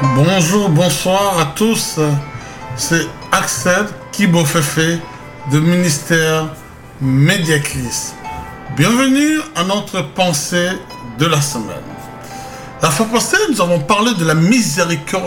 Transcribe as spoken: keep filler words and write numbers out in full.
Bonjour, bonsoir à tous. C'est Axel Kibofefe de Ministère Mediakris. Bienvenue à notre pensée de la semaine. La fois passée, nous avons parlé de la miséricorde